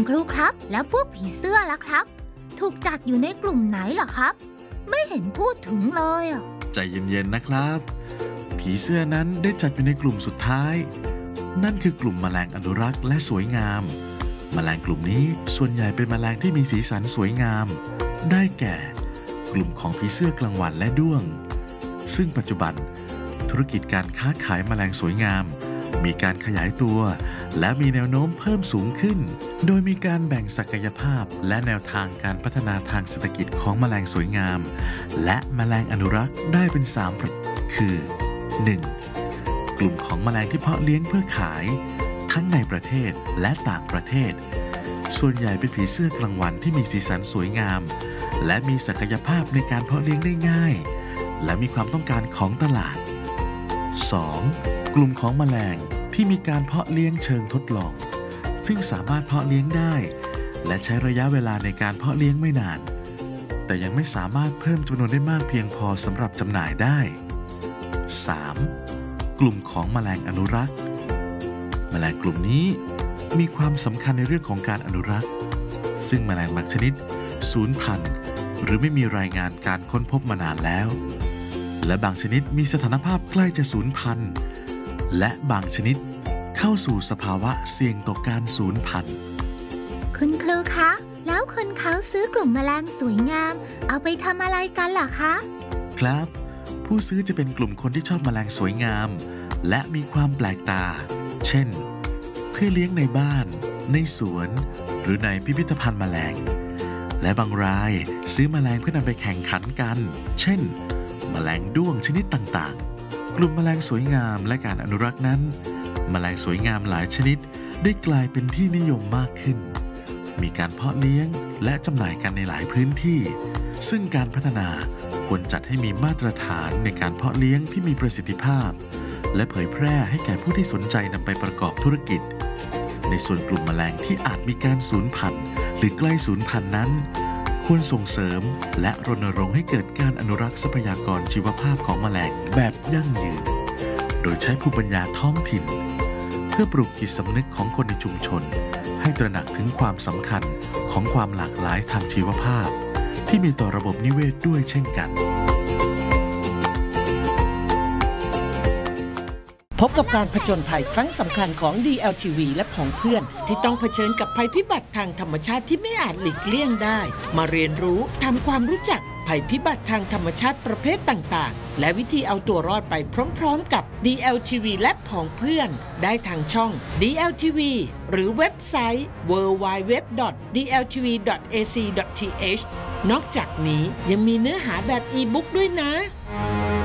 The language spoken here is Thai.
ครูครับแล้วพวกผีเสื้อล่ะครับถูกจัดอยู่ในกลุ่มไหนเหรอครับไม่เห็นพูดถึงเลยใจเย็นๆนะครับผีเสื้อนั้นได้จัดอยู่ในกลุ่มสุดท้ายนั่นคือกลุ่มแมลงอนุรักษ์และสวยงามแมลงกลุ่มนี้ส่วนใหญ่เป็นแมลงที่มีสีสันสวยงามได้แก่กลุ่มของผีเสื้อกลางวันและด้วงซึ่งปัจจุบันธุรกิจการค้าขายแมลงสวยงามมีการขยายตัวและมีแนวโน้มเพิ่มสูงขึ้นโดยมีการแบ่งศักยภาพและแนวทางการพัฒนาทางเศรษฐกิจของแมลงสวยงามและแมลงอนุรักษ์ได้เป็น3คือ 1. กลุ่มของแมลงที่เพาะเลี้ยงเพื่อขายทั้งในประเทศและต่างประเทศส่วนใหญ่เป็นผีเสื้อกลางวันที่มีสีสันสวยงามและมีศักยภาพในการเพาะเลี้ยงได้ง่ายและมีความต้องการของตลาด 2. กลุ่มของแมลงที่มีการเพาะเลี้ยงเชิงทดลองซึ่งสามารถเพาะเลี้ยงได้และใช้ระยะเวลาในการเพาะเลี้ยงไม่นานแต่ยังไม่สามารถเพิ่มจำนวนได้มากเพียงพอสำหรับจำหน่ายได้ 3. กลุ่มของแมลงอนุรักษ์แมลงกลุ่มนี้มีความสำคัญในเรื่องของการอนุรักษ์ซึ่งแมลงบางชนิดสูญพันธุ์หรือไม่มีรายงานการค้นพบมานานแล้วและบางชนิดมีสถานภาพใกล้จะสูญพันธุ์และบางชนิดเข้าสู่สภาวะเสี่ยงต่อการสูญพันธุ์คุณครูคะแล้วคนเขาซื้อกลุ่มแมลงสวยงามเอาไปทำอะไรกันล่ะคะครับผู้ซื้อจะเป็นกลุ่มคนที่ชอบแมลงสวยงามและมีความแปลกตาเช่นเพื่อเลี้ยงในบ้านในสวนหรือในพิพิธภัณฑ์แมลงและบางรายซื้อแมลงเพื่อนำไปแข่งขันกันเช่นแมลงด้วงชนิดต่างๆกลุ่มแมลงสวยงามและการอนุรักษ์นั้นแมลงสวยงามหลายชนิดได้กลายเป็นที่นิยมมากขึ้นมีการเพาะเลี้ยงและจำหน่ายกันในหลายพื้นที่ซึ่งการพัฒนาควรจัดให้มีมาตรฐานในการเพาะเลี้ยงที่มีประสิทธิภาพและเผยแพร่ให้แก่ผู้ที่สนใจนำไปประกอบธุรกิจในส่วนกลุ่มแมลงที่อาจมีการสูญพันธุ์หรือใกล้สูญพันธุ์นั้นควรส่งเสริมและรณรงค์ให้เกิดการอนุรักษ์ทรัพยากรชีวภาพของแมลงแบบยั่งยืนโดยใช้ภูมิปัญญาท้องถิ่นเพื่อปลูกจิตสำนึกของคนในชุมชนให้ตระหนักถึงความสำคัญของความหลากหลายทางชีวภาพที่มีต่อระบบนิเวศด้วยเช่นกันพบกับการผจญภัยครั้งสำคัญของ DLTV และผองเพื่อนที่ต้องเผชิญกับภัยพิบัติทางธรรมชาติที่ไม่อาจหลีกเลี่ยงได้มาเรียนรู้ทำความรู้จักภัยพิบัติทางธรรมชาติประเภทต่างๆและวิธีเอาตัวรอดไปพร้อมๆกับ DLTV และผองเพื่อนได้ทางช่อง DLTV หรือเว็บไซต์ www.dltv.ac.th นอกจากนี้ยังมีเนื้อหาแบบอีบุ๊กด้วยนะ